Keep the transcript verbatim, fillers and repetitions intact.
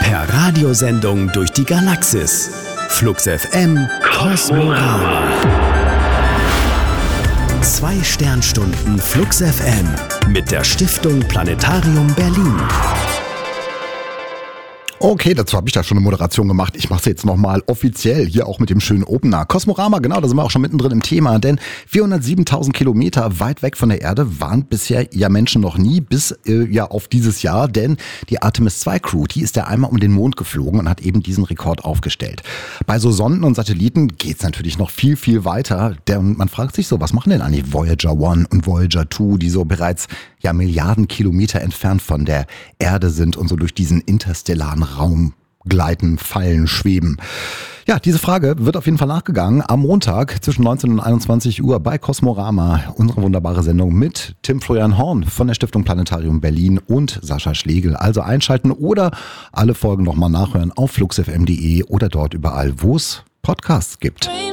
Per Radiosendung durch die Galaxis. Flux F M Kosmorama. Zwei Sternstunden Flux F M mit der Stiftung Planetarium Berlin. Okay, dazu habe ich da schon eine Moderation gemacht. Ich mache es jetzt nochmal offiziell, hier auch mit dem schönen Opener. Kosmorama, genau, da sind wir auch schon mittendrin im Thema, denn vierhundertsiebentausend Kilometer weit weg von der Erde waren bisher ja Menschen noch nie, bis äh, ja auf dieses Jahr, denn die Artemis zwei Crew, die ist ja einmal um den Mond geflogen und hat eben diesen Rekord aufgestellt. Bei so Sonden und Satelliten geht's natürlich noch viel, viel weiter. Der, und man fragt sich so, was machen denn eigentlich Voyager eins und Voyager zwei, die so bereits ja Milliarden Kilometer entfernt von der Erde sind und so durch diesen interstellaren Raum gleiten, fallen, schweben. Ja, diese Frage wird auf jeden Fall nachgegangen am Montag zwischen neunzehn und einundzwanzig Uhr bei Kosmorama, unsere wunderbare Sendung mit Tim Florian Horn von der Stiftung Planetarium Berlin und Sascha Schlegel. Also einschalten oder alle Folgen nochmal nachhören auf fluxfm punkt de oder dort überall, wo es Podcasts gibt.